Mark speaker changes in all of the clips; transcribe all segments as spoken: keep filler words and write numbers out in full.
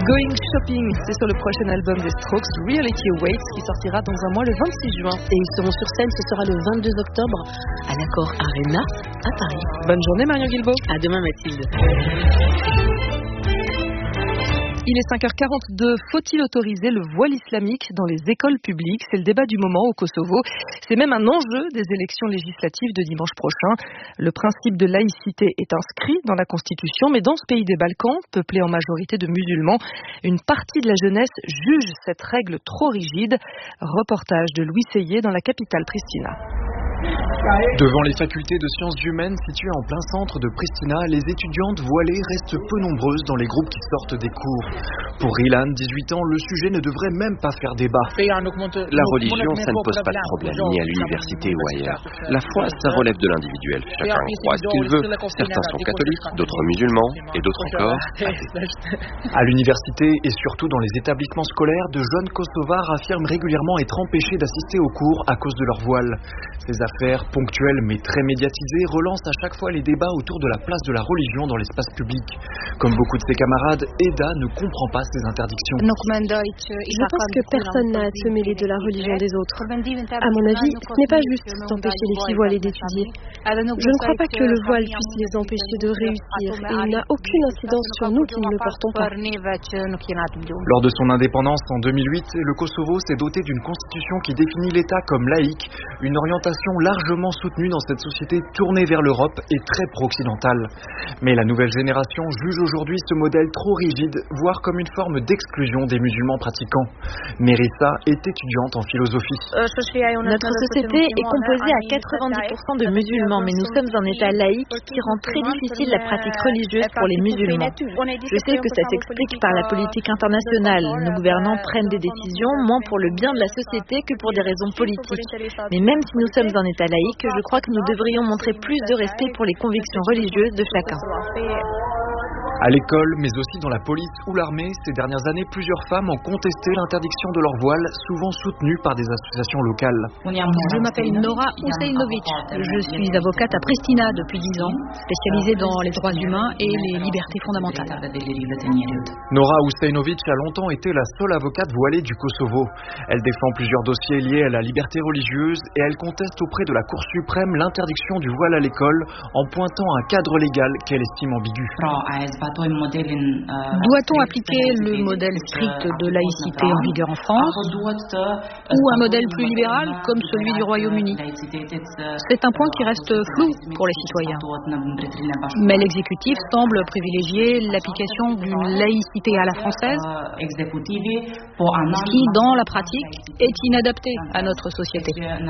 Speaker 1: Going Shopping, c'est sur le prochain album des Strokes, Reality Awaits, qui sortira dans un mois le vingt-six juin.
Speaker 2: Et ils seront sur scène, ce sera le vingt-deux octobre à l'Accor Arena à Paris.
Speaker 1: Bonne journée Marion Guilbault.
Speaker 2: À demain Mathilde.
Speaker 1: Il est cinq heures quarante-deux. Faut-il autoriser le voile islamique dans les écoles publiques? C'est le débat du moment au Kosovo. C'est même un enjeu des élections législatives de dimanche prochain. Le principe de laïcité est inscrit dans la Constitution, mais dans ce pays des Balkans, peuplé en majorité de musulmans, une partie de la jeunesse juge cette règle trop rigide. Reportage de Louis Seyé dans la capitale Pristina.
Speaker 3: Devant les facultés de sciences humaines situées en plein centre de Pristina, les étudiantes voilées restent peu nombreuses dans les groupes qui sortent des cours. Pour Rilan, dix-huit ans, le sujet ne devrait même pas faire débat.
Speaker 4: La religion, ça ne pose pas de problème, ni à l'université ou ailleurs. La foi, ça relève de l'individuel. Chacun croit ce qu'il veut. Certains sont catholiques, d'autres musulmans, et d'autres encore athées.
Speaker 3: À l'université et surtout dans les établissements scolaires, de jeunes Kosovars affirment régulièrement être empêchés d'assister aux cours à cause de leur voile. Ces affaires ponctuelles mais très médiatisées relancent à chaque fois les débats autour de la place de la religion dans l'espace public. Comme beaucoup de ses camarades, Eda ne comprend pas ces interdictions.
Speaker 5: Je pense que personne n'a à se mêler de la religion des autres. À mon avis, ce n'est pas juste d'empêcher les filles voilées d'étudier. Je ne crois pas que le voile puisse les empêcher de réussir et il n'a aucune incidence sur nous qui ne le portons pas.
Speaker 3: Lors de son indépendance en deux mille huit, le Kosovo s'est doté d'une constitution qui définit l'État comme laïque, une orientation largement soutenue dans cette société tournée vers l'Europe et très pro-occidentale. Mais la nouvelle génération juge aujourd'hui ce modèle trop rigide, voire comme une forme d'exclusion des musulmans pratiquants. Mérissa est étudiante en philosophie.
Speaker 6: Notre société est composée à quatre-vingt-dix pour cent de musulmans, mais nous sommes un État laïque qui rend très difficile la pratique religieuse pour les musulmans. Je sais que ça s'explique par la politique internationale. Nos gouvernants prennent des décisions moins pour le bien de la société que pour des raisons politiques. Mais même si nous sommes un État laïque, je crois que nous devrions montrer plus de respect pour les convictions religieuses de chacun.
Speaker 3: À l'école, mais aussi dans la police ou l'armée, ces dernières années, plusieurs femmes ont contesté l'interdiction de leur voile, souvent soutenue par des associations locales.
Speaker 7: Je m'appelle Nora Useinovic. Je suis avocate à Pristina depuis dix ans, spécialisée dans les droits humains et les libertés fondamentales.
Speaker 3: Nora Useinovic a longtemps été la seule avocate voilée du Kosovo. Elle défend plusieurs dossiers liés à la liberté religieuse et elle conteste auprès de la Cour suprême l'interdiction du voile à l'école en pointant un cadre légal qu'elle estime ambigu.
Speaker 7: Doit-on appliquer le modèle strict de laïcité en vigueur en France ou un modèle plus libéral comme celui du Royaume-Uni? C'est un point qui reste flou pour les citoyens. Mais l'exécutif semble privilégier l'application d'une laïcité à la française, ce qui, dans la pratique, est inadapté à notre société.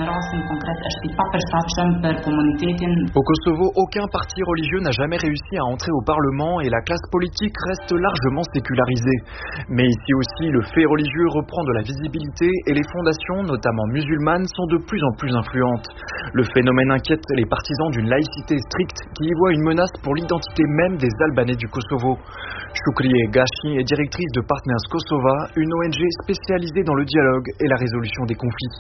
Speaker 3: Au Kosovo, aucun parti religieux n'a jamais réussi à entrer au Parlement et la classe politique reste largement sécularisée. Mais ici aussi, le fait religieux reprend de la visibilité et les fondations, notamment musulmanes, sont de plus en plus influentes. Le phénomène inquiète les partisans d'une laïcité stricte qui y voit une menace pour l'identité même des Albanais du Kosovo. Shukriye Gashi est directrice de Partners Kosova, une O N G spécialisée dans le dialogue et la résolution des conflits.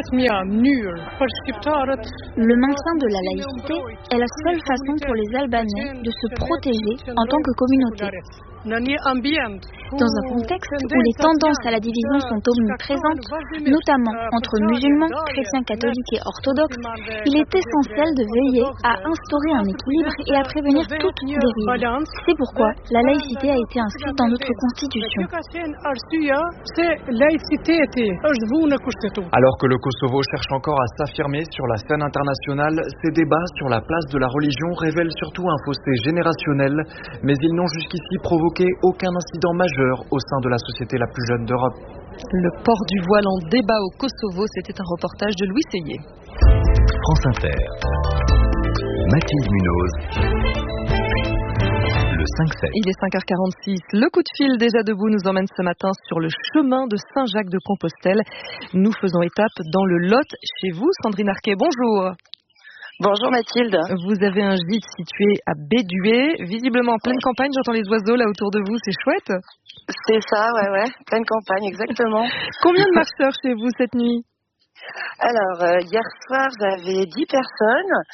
Speaker 8: Le maintien de la laïcité est la seule façon pour les Albanais de se protéger en tant que communauté. Dans un contexte où les tendances à la division sont omniprésentes, notamment entre musulmans, chrétiens catholiques et orthodoxes, il est essentiel de veiller à instaurer un équilibre et à prévenir toute dérive. C'est pourquoi la laïcité a été inscrite dans notre constitution.
Speaker 3: Alors que le Kosovo cherche encore à s'affirmer sur la scène internationale, ces débats sur la place de la religion révèlent surtout un fossé générationnel, mais ils n'ont jusqu'ici provoqué aucun incident majeur au sein de la société la plus jeune d'Europe.
Speaker 1: Le port du voile en débat au Kosovo, c'était un reportage de Louis Seyé.
Speaker 9: France Inter. Mathilde Munoz. Le cinq sept.
Speaker 1: Il est cinq heures quarante-six. Le coup de fil déjà debout nous emmène ce matin sur le chemin de Saint-Jacques-de-Compostelle. Nous faisons étape dans le Lot chez vous, Sandrine Arquet. Bonjour.
Speaker 10: Bonjour Mathilde.
Speaker 1: Vous avez un gîte situé à Bédué, visiblement en pleine campagne, j'entends les oiseaux là autour de vous, c'est chouette.
Speaker 10: C'est ça, ouais, ouais, pleine campagne, exactement.
Speaker 1: Combien de marcheurs chez vous cette nuit?
Speaker 10: Alors, euh, hier soir, j'avais dix personnes.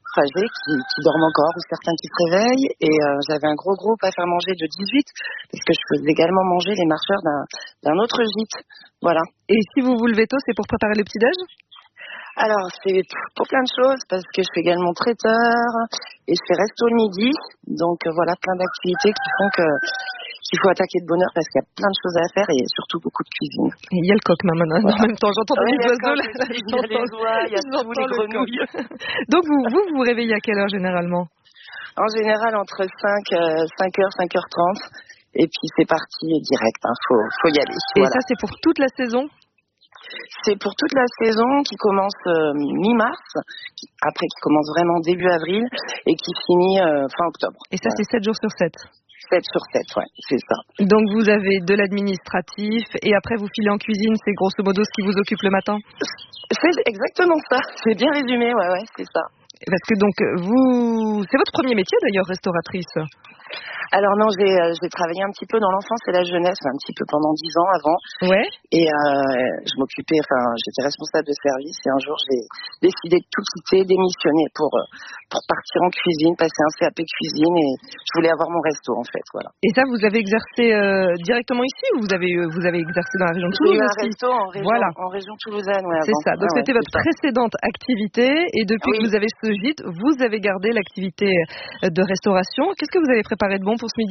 Speaker 10: âgés qui, qui dorment encore ou certains qui se réveillent. Et euh, j'avais un gros groupe à faire manger de dix-huit parce que je faisais également manger les marcheurs d'un, d'un autre gîte. Voilà.
Speaker 1: Et si vous vous levez tôt, c'est pour préparer le petit-déj ?
Speaker 10: Alors, c'est pour plein de choses, parce que je suis également traiteur et je fais resto le midi. Donc, euh, voilà, plein d'activités qui font que, qu'il faut attaquer de bonne heure parce qu'il y a plein de choses à faire et surtout beaucoup de cuisine.
Speaker 1: Et il y a le coq, maman, en
Speaker 10: voilà.
Speaker 1: même temps. J'entends
Speaker 10: oui,
Speaker 1: les oiseaux, là.
Speaker 10: Il y a les oies, il y a tous les grenouilles.
Speaker 1: Donc, vous, vous vous réveillez à quelle heure, généralement ?
Speaker 10: En général, entre cinq heures, cinq heures trente. Et puis, c'est parti direct, hein. Faut, faut y aller.
Speaker 1: Et
Speaker 10: voilà.
Speaker 1: ça, c'est pour toute la saison ?
Speaker 10: C'est pour toute la saison qui commence euh, mi-mars, qui, après qui commence vraiment début avril et qui finit euh, fin octobre.
Speaker 1: Et ça, voilà. C'est sept jours sur sept
Speaker 10: sept sur sept, ouais, c'est ça.
Speaker 1: Donc vous avez de l'administratif et après vous filez en cuisine, c'est grosso modo ce qui vous occupe le matin ?
Speaker 10: C'est exactement ça, c'est bien résumé, ouais, ouais, c'est ça.
Speaker 1: Parce que donc vous, c'est votre premier métier d'ailleurs, restauratrice ?
Speaker 10: Alors non, j'ai, euh, j'ai travaillé un petit peu dans l'enfance et la jeunesse, un petit peu pendant dix ans avant.
Speaker 1: Ouais.
Speaker 10: Et euh, je m'occupais, enfin, j'étais responsable de service et un jour j'ai décidé de tout quitter, démissionner pour pour partir en cuisine, passer un C A P cuisine et je voulais avoir mon resto en fait, voilà.
Speaker 1: Et ça, vous avez exercé euh, directement ici ou vous avez vous avez exercé dans la région de Toulouse ?
Speaker 10: J'ai eu un resto en région,
Speaker 1: voilà.
Speaker 10: en région toulousaine, ouais.
Speaker 1: C'est
Speaker 10: avant.
Speaker 1: ça. Donc
Speaker 10: ouais,
Speaker 1: c'était
Speaker 10: ouais,
Speaker 1: votre précédente activité et depuis
Speaker 10: oui.
Speaker 1: que vous avez ce gîte, vous avez gardé l'activité de restauration. Qu'est-ce que vous avez préparé de bon pour ce midi ?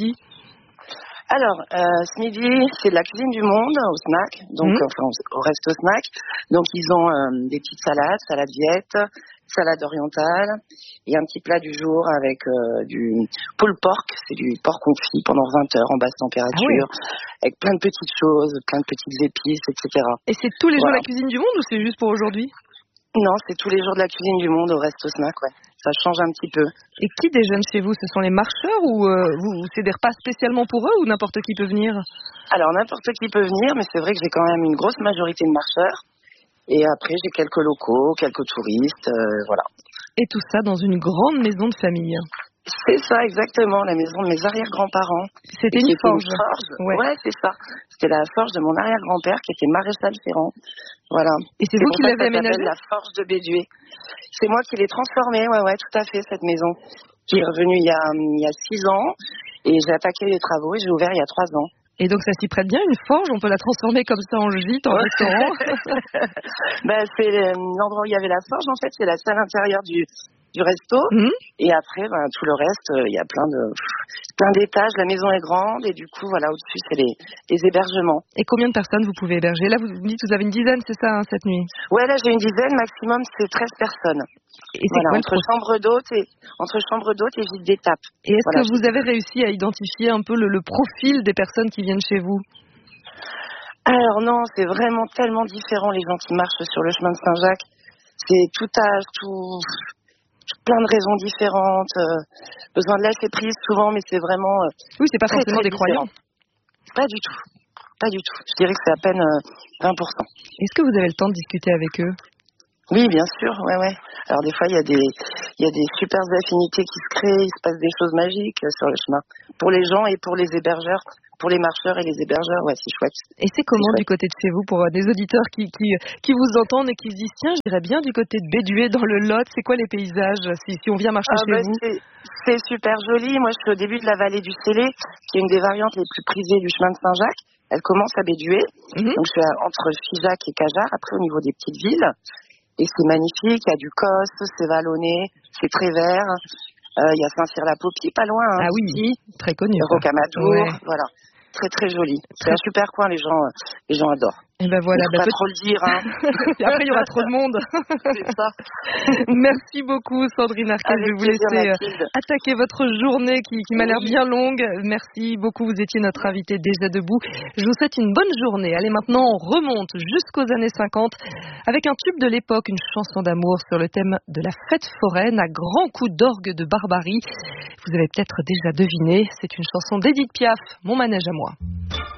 Speaker 10: Alors, euh, ce midi, c'est de la cuisine du monde au snack, donc mmh. enfin au resto snack. Donc ils ont euh, des petites salades, salade viette, salade orientale et un petit plat du jour avec euh, du pulled pork, c'est du porc confit pendant vingt heures en basse température, ah oui. avec plein de petites choses, plein de petites épices, et cetera.
Speaker 1: Et c'est tous les
Speaker 10: voilà.
Speaker 1: jours la cuisine du monde ou c'est juste pour aujourd'hui ?
Speaker 10: Non, c'est tous les jours de la cuisine du monde au resto snack, ouais. Ça change un petit peu.
Speaker 1: Et qui déjeune chez vous ? Ce sont les marcheurs ou euh, vous, c'est des repas spécialement pour eux ou n'importe qui peut venir ?
Speaker 10: Alors n'importe qui peut venir, mais c'est vrai que j'ai quand même une grosse majorité de marcheurs. Et après j'ai quelques locaux, quelques touristes, euh, voilà.
Speaker 1: Et tout ça dans une grande maison de famille.
Speaker 10: C'est ça, exactement, la maison de mes arrière-grands-parents.
Speaker 1: C'était une forge.
Speaker 10: Une forge.
Speaker 1: Ouais.
Speaker 10: ouais, c'est ça. C'était la forge de mon arrière-grand-père qui était maréchal ferrant. Voilà.
Speaker 1: Et c'est, c'est vous qui l'avez aménagée ?
Speaker 10: La forge de Bédué. C'est moi qui l'ai transformée, ouais, ouais, tout à fait, cette maison. Qui est revenue il y a, il y a six ans. Et j'ai attaqué les travaux et j'ai ouvert il y a trois ans.
Speaker 1: Et donc ça s'y prête bien, une forge, on peut la transformer comme ça en gîte, en restaurant.
Speaker 10: Ben, c'est l'endroit où il y avait la forge, en fait, c'est la salle intérieure du, du resto. Mmh. Et après, ben, tout le reste, il y a plein de plein d'étages, la maison est grande et du coup, voilà, au-dessus, c'est les, les hébergements.
Speaker 1: Et combien de personnes vous pouvez héberger ? Là, vous me dites que vous avez une dizaine, c'est ça, hein, cette nuit ?
Speaker 10: Ouais, là, j'ai une dizaine, maximum, c'est treize personnes.
Speaker 1: Et c'est
Speaker 10: voilà,
Speaker 1: quoi,
Speaker 10: entre chambre d'hôte et entre chambre d'hôte et gîte d'étape.
Speaker 1: Et est-ce
Speaker 10: voilà,
Speaker 1: que vous avez réussi à identifier un peu le, le profil des personnes qui viennent chez vous ?
Speaker 10: Alors non, c'est vraiment tellement différent les gens qui marchent sur le chemin de Saint-Jacques. C'est tout âge, tout, plein de raisons différentes, euh, besoin de lâcher prise souvent, mais c'est vraiment. Euh,
Speaker 1: oui, c'est pas
Speaker 10: très,
Speaker 1: forcément
Speaker 10: très
Speaker 1: des croyants.
Speaker 10: Pas du tout, pas du tout. Je dirais que c'est à peine euh, vingt pour cent.
Speaker 1: Est-ce que vous avez le temps de discuter avec eux ?
Speaker 10: Oui, bien sûr, ouais, ouais. Alors des fois, il y a des, il y a des super affinités qui se créent, il se passe des choses magiques euh, sur le chemin. Pour les gens et pour les hébergeurs, pour les marcheurs et les hébergeurs, ouais, c'est chouette.
Speaker 1: Et c'est comment c'est du côté de chez vous pour euh, des auditeurs qui, qui, qui vous entendent et qui se disent tiens, j'irais bien du côté de Bédué dans le Lot, c'est quoi les paysages si, si on vient marcher
Speaker 10: ah,
Speaker 1: chez
Speaker 10: bah,
Speaker 1: vous
Speaker 10: c'est, c'est super joli. Moi, je suis au début de la vallée du Célé, qui est une des variantes les plus prisées du chemin de Saint-Jacques. Elle commence à Bédué, mm-hmm. donc je suis à, entre Figeac et Cajarc, après au niveau des petites villes. Et c'est magnifique, il y a du Costes, c'est vallonné, c'est très vert. Euh, il y a Saint-Cyr-la-Popie, pas loin. Hein,
Speaker 1: ah oui,
Speaker 10: ici.
Speaker 1: Très connu.
Speaker 10: Rocamadour,
Speaker 1: ouais.
Speaker 10: Voilà. Très très joli. C'est un super coin, les gens, les gens adorent.
Speaker 1: Et ben voilà,
Speaker 10: bah, pas
Speaker 1: peut...
Speaker 10: trop le dire. Hein.
Speaker 1: Et après il y aura trop de monde.
Speaker 10: C'est ça.
Speaker 1: Merci beaucoup Sandrine Arquet. Je vais vous laisser Mathilde. attaquer votre journée qui, qui m'a l'air bien longue. Merci beaucoup, vous étiez notre invitée déjà debout. Je vous souhaite une bonne journée. Allez, maintenant on remonte jusqu'aux années cinquante avec un tube de l'époque, une chanson d'amour sur le thème de la fête foraine à grands coups d'orgue de barbarie. Vous avez peut-être déjà deviné, c'est une chanson d'Edith Piaf, Mon manège à moi.